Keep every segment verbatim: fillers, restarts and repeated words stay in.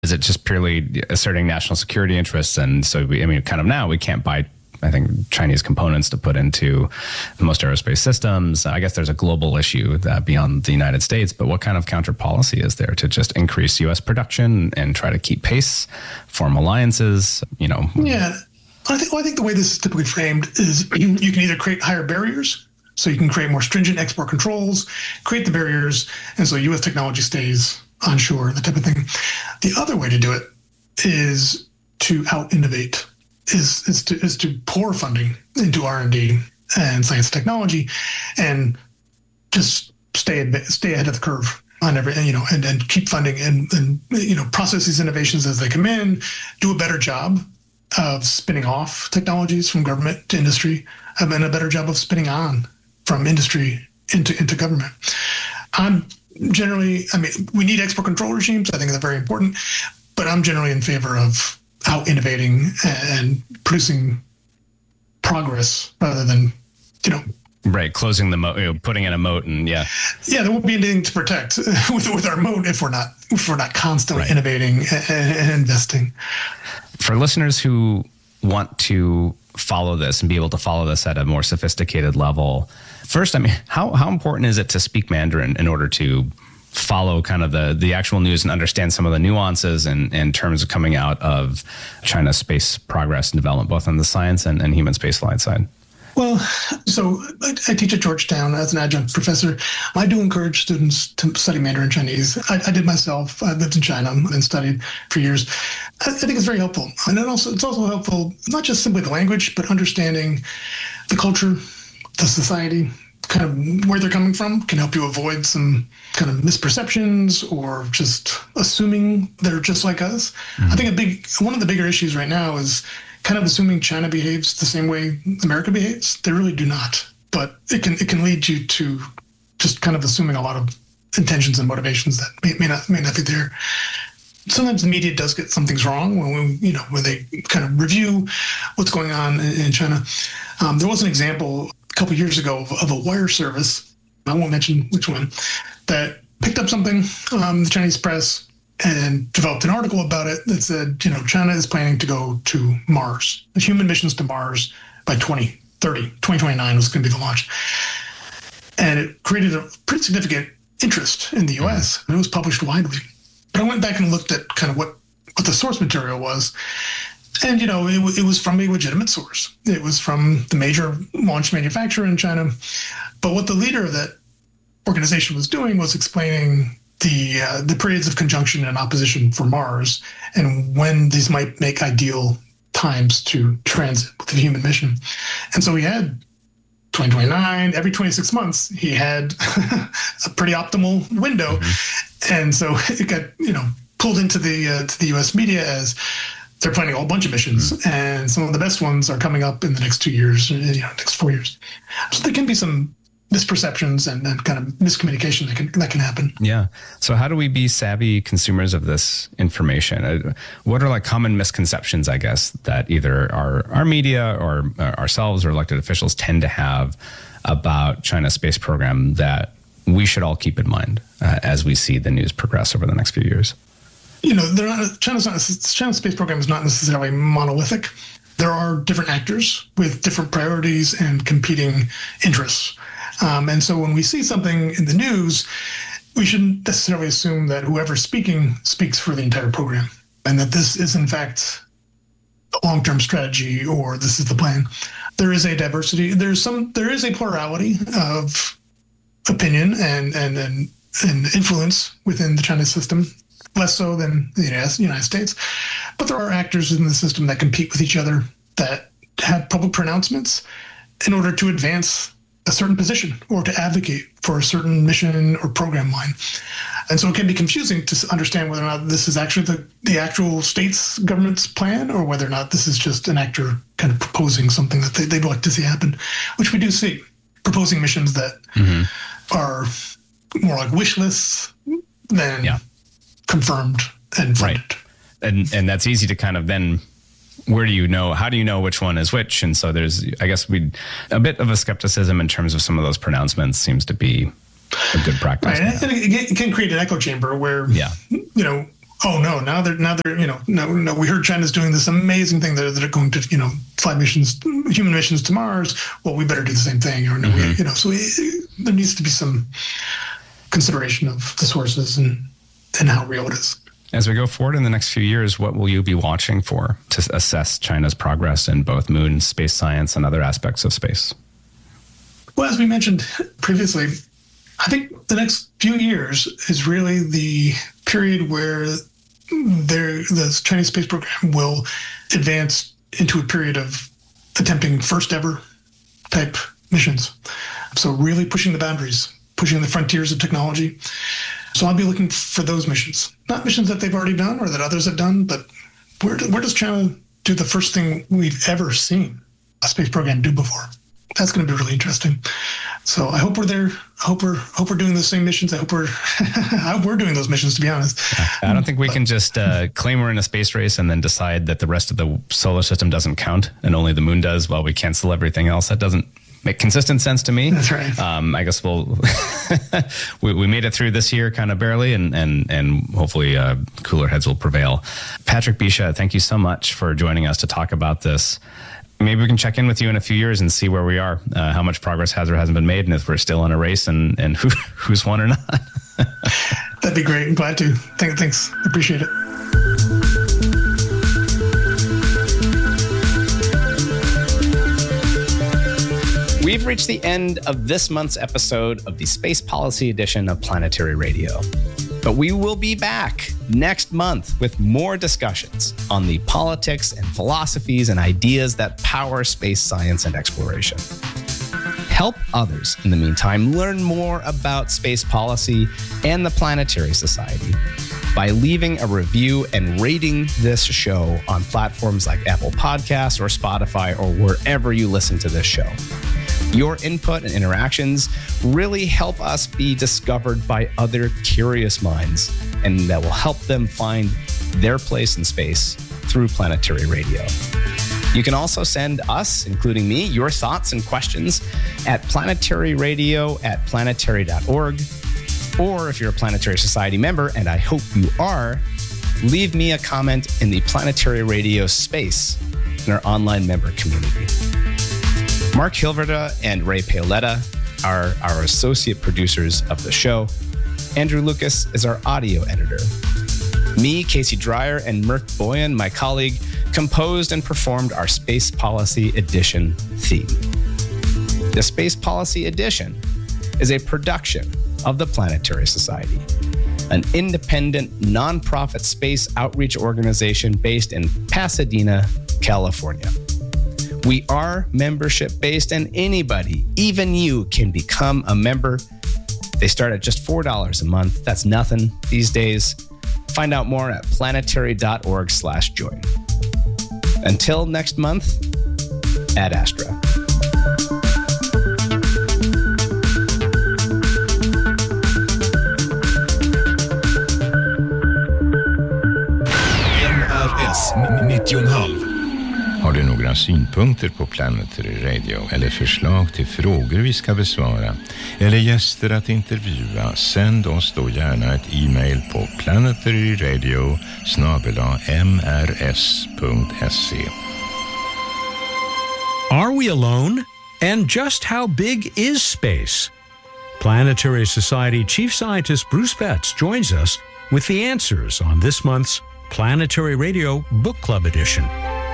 Is it just purely asserting national security interests? And so, we, I mean, kind of now we can't buy, I think, Chinese components to put into most aerospace systems. I guess there's a global issue that beyond the United States, but what kind of counter policy is there to just increase U S production and try to keep pace, form alliances, you know? Yeah, I think, well, I think the way this is typically framed is you can either create higher barriers, so you can create more stringent export controls, create the barriers, and so U S technology stays onshore, that type of thing. The other way to do it is to out-innovate, is is to is to pour funding into R and D and science and technology, and just stay stay ahead of the curve on every, you know, and, and keep funding and, and you know, process these innovations as they come in, do a better job of spinning off technologies from government to industry, and a better job of spinning on from industry into into government. I'm generally, I mean, we need export control regimes. I think they're very important, but I'm generally in favor of out innovating and producing progress rather than, you know, right, closing the moat, you know, putting in a moat, and yeah, yeah, there won't be anything to protect with with our moat if we're not if we're not constantly right. innovating and, and investing. For listeners who want to follow this and be able to follow this at a more sophisticated level, first, I mean, how how important is it to speak Mandarin in order to follow kind of the, the actual news and understand some of the nuances and, and terms coming out of China's space progress and development, both on the science and, and human spaceflight side? Well, so I, I teach at Georgetown as an adjunct professor. I do encourage students to study Mandarin Chinese. I, I did myself. I lived in China and studied for years. I, I think it's very helpful. And it also it's also helpful, not just simply the language, but understanding the culture, the society, kind of where they're coming from can help you avoid some kind of misperceptions or just assuming they're just like us. Mm-hmm. I think a big one of the bigger issues right now is kind of assuming China behaves the same way America behaves. They really do not, but it can it can lead you to just kind of assuming a lot of intentions and motivations that may, may not may not be there. Sometimes the media does get some things wrong when we, you know, when they kind of review what's going on in, in China. Um, there was an example a couple of years ago of, of a wire service, I won't mention which one, that picked up something um, in the Chinese press and developed an article about it that said, you know, China is planning to go to Mars, human missions to Mars by twenty thirty. twenty twenty-nine was going to be the launch. And it created a pretty significant interest in the U S, mm-hmm. and it was published widely. But I went back and looked at kind of what, what the source material was. And, you know, it, it was from a legitimate source. It was from the major launch manufacturer in China. But what the leader of that organization was doing was explaining the uh, the periods of conjunction and opposition for Mars and when these might make ideal times to transit with the human mission. And so he had twenty twenty-nine, every twenty-six months, he had a pretty optimal window. Mm-hmm. And so it got, you know, pulled into the uh, to the U S media as they're planning a whole bunch of missions, mm-hmm. and some of the best ones are coming up in the next two years, you know, next four years. So there can be some misperceptions and, and kind of miscommunication that can that can happen. Yeah. So how do we be savvy consumers of this information? What are like common misconceptions, I guess, that either our our media or ourselves or elected officials tend to have about China's space program that we should all keep in mind uh, as we see the news progress over the next few years? You know, they're not, China's not, China's space program is not necessarily monolithic. There are different actors with different priorities and competing interests. Um, and so when we see something in the news, we shouldn't necessarily assume that whoever's speaking speaks for the entire program and that this is, in fact, the long-term strategy or this is the plan. There is a diversity. There's some. There is a plurality of opinion and and and, and influence within the China system. Less so than the United States. But there are actors in the system that compete with each other, that have public pronouncements in order to advance a certain position or to advocate for a certain mission or program line. And so it can be confusing to understand whether or not this is actually the, the actual state's government's plan or whether or not this is just an actor kind of proposing something that they, they'd like to see happen, which we do see, proposing missions that mm-hmm. are more like wish lists than... Yeah. confirmed and funded. Right. And and that's easy to kind of then, where do you know, how do you know which one is which? And so there's, I guess we, a bit of a skepticism in terms of some of those pronouncements seems to be a good practice. Right. And it, it can create an echo chamber where, yeah. you know, Oh no! Now they're now they're you know no no. We heard China's doing this amazing thing that that are going to you know fly missions, human missions to Mars. Well, we better do the same thing, or no, mm-hmm. we, you know. So we, there needs to be some consideration of the sources and and how real it is. As we go forward in the next few years, what will you be watching for to assess China's progress in both moon, space science, and other aspects of space? Well, as we mentioned previously, I think the next few years is really the period where there, the Chinese space program will advance into a period of attempting first ever type missions. So really pushing the boundaries, pushing the frontiers of technology. So I'll be looking for those missions, not missions that they've already done or that others have done, but where, do, where does China do the first thing we've ever seen a space program do before? That's going to be really interesting. So I hope we're there. I hope we're hope we're doing the same missions. I hope we're I hope we're doing those missions, to be honest. I don't think we but, can just uh, claim we're in a space race and then decide that the rest of the solar system doesn't count and only the moon does while we cancel everything else. That doesn't make consistent sense to me. That's right. Um, I guess we'll we, we made it through this year kind of barely, and and and hopefully uh, cooler heads will prevail. Patrick Bisha, thank you so much for joining us to talk about this. Maybe we can check in with you in a few years and see where we are, uh, how much progress has or hasn't been made, and if we're still in a race, and, and who who's won or not. That'd be great. I'm glad to. Thank, thanks. Appreciate it. We've reached the end of this month's episode of the Space Policy Edition of Planetary Radio. But we will be back next month with more discussions on the politics and philosophies and ideas that power space science and exploration. Help others, in the meantime, learn more about space policy and the Planetary Society by leaving a review and rating this show on platforms like Apple Podcasts or Spotify or wherever you listen to this show. Your input and interactions really help us be discovered by other curious minds, and that will help them find their place in space through Planetary Radio. You can also send us, including me, your thoughts and questions at planetaryradio at planetary dot org. Or if you're a Planetary Society member, and I hope you are, leave me a comment in the Planetary Radio space in our online member community. Mark Hilverda and Ray Paoletta are our associate producers of the show. Andrew Lucas is our audio editor. Me, Casey Dreyer, and Mert Boyan, my colleague, composed and performed our Space Policy Edition theme. The Space Policy Edition is a production of the Planetary Society, an independent, nonprofit space outreach organization based in Pasadena, California. We are membership-based, and anybody, even you, can become a member. They start at just four dollars a month. That's nothing these days. Find out more at planetary dot org slash join. Until next month, Ad Astra. N R S nittio komma fem. Har du några synpunkter på Planetary Radio eller förslag till frågor vi ska besvara eller gäster att intervjua, sänd oss då gärna ett e-mail på planetaryradio snabel-a m r s punkt s e. Are we alone? And just how big is space? Planetary Society Chief Scientist Bruce Betts joins us with the answers on this month's Planetary Radio Book Club edition.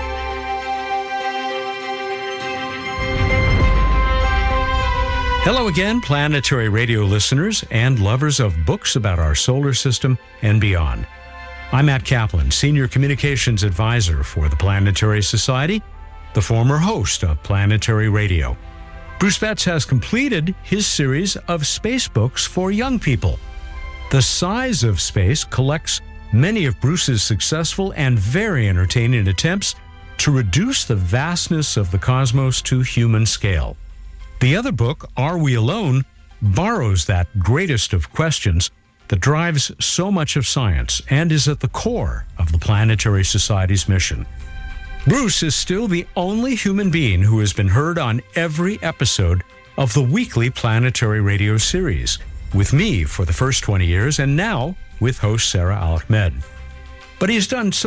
Hello again, Planetary Radio listeners and lovers of books about our solar system and beyond. I'm Matt Kaplan, Senior Communications Advisor for the Planetary Society, the former host of Planetary Radio. Bruce Betts has completed his series of space books for young people. The Size of Space collects many of Bruce's successful and very entertaining attempts to reduce the vastness of the cosmos to human scale. The other book, Are We Alone?, borrows that greatest of questions that drives so much of science and is at the core of the Planetary Society's mission. Bruce is still the only human being who has been heard on every episode of the weekly Planetary Radio series, with me for the first twenty years and now with host Sarah Al-Ahmed. But he has done so